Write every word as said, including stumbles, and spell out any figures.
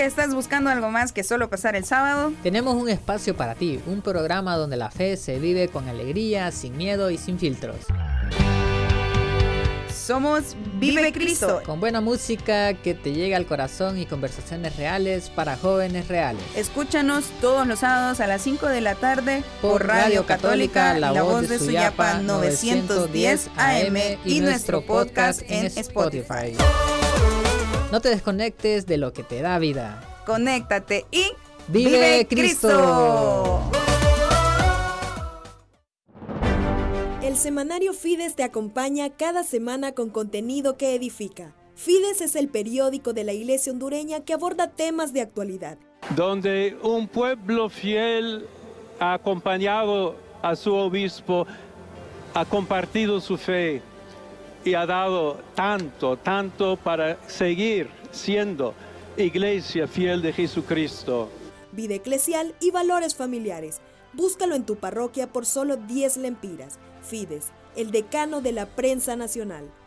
que estás buscando algo más que solo pasar el sábado, tenemos un espacio para ti, un programa donde la fe se vive con alegría, sin miedo y sin filtros. Somos Vive Cristo, con buena música que te llega al corazón y conversaciones reales para jóvenes reales. Escúchanos todos los sábados a las cinco de la tarde por, por Radio Católica, La, la Voz de Suyapa novecientos diez A M y, y nuestro podcast en Spotify. No te desconectes de lo que te da vida. Conéctate y ¡Vive, Vive Cristo! Cristo! El semanario Fides te acompaña cada semana con contenido que edifica. Fides es el periódico de la Iglesia hondureña que aborda temas de actualidad. Donde un pueblo fiel ha acompañado a su obispo, ha compartido su fe y ha dado tanto, tanto para seguir siendo Iglesia fiel de Jesucristo. Vida eclesial y valores familiares. Búscalo en tu parroquia por solo diez lempiras. Fides, el decano de la prensa nacional.